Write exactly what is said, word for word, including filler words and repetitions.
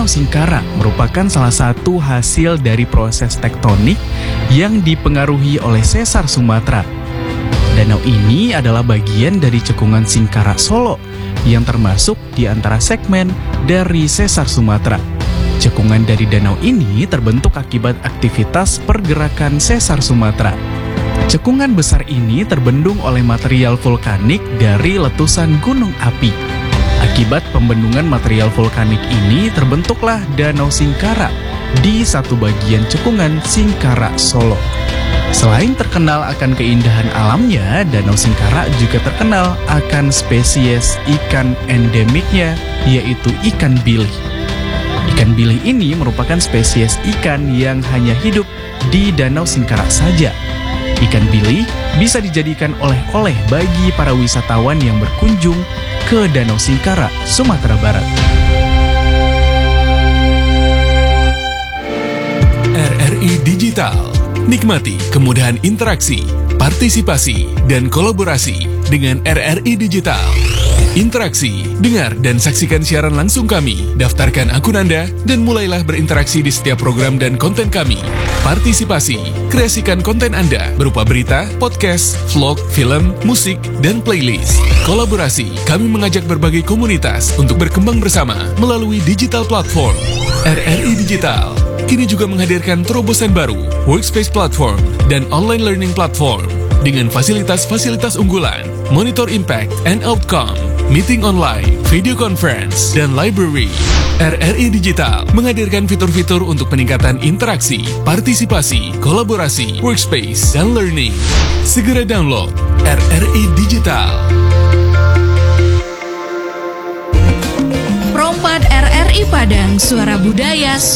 Danau Singkara merupakan salah satu hasil dari proses tektonik yang dipengaruhi oleh Sesar Sumatera. Danau ini adalah bagian dari cekungan Singkara Solo yang termasuk di antara segmen dari Sesar Sumatera. Cekungan dari danau ini terbentuk akibat aktivitas pergerakan Sesar Sumatera. Cekungan besar ini terbendung oleh material vulkanik dari letusan gunung api. Akibat pembendungan material vulkanik ini terbentuklah Danau Singkara di satu bagian cekungan Singkara Solo. Selain terkenal akan keindahan alamnya, Danau Singkara juga terkenal akan spesies ikan endemiknya, yaitu ikan bilih. Ikan bilih ini merupakan spesies ikan yang hanya hidup di Danau Singkara saja. Ikan bilih bisa dijadikan oleh-oleh bagi para wisatawan yang berkunjung ke Danau Singkara, Sumatera Barat. R R I Digital. Nikmati kemudahan interaksi, partisipasi, dan kolaborasi dengan R R I Digital. Interaksi, dengar dan saksikan siaran langsung kami, daftarkan akun Anda, dan mulailah berinteraksi di setiap program dan konten kami. Partisipasi, kreasikan konten Anda berupa berita, podcast, vlog, film, musik, dan playlist. Kolaborasi, kami mengajak berbagai komunitas untuk berkembang bersama melalui digital platform. R R I Digital kini juga menghadirkan terobosan baru, workspace platform, dan online learning platform dengan fasilitas-fasilitas unggulan, monitor impact and outcome, meeting online, video conference, dan library. R R I Digital menghadirkan fitur-fitur untuk peningkatan interaksi, partisipasi, kolaborasi, workspace, dan learning. Segera download R R I Digital. Prompat R R I Padang, suara budaya